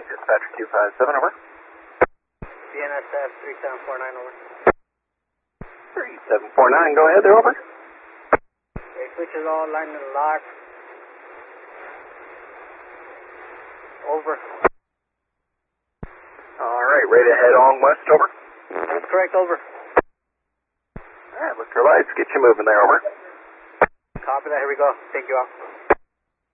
Dispatcher 257, over. BNSF 3749, over. 3749, go ahead there, over. Okay, switches all, line and lock. Over. Alright, ready to head on west, over. That's correct, over. Alright, look for lights, get you moving there, over. Copy that, here we go. Take you off.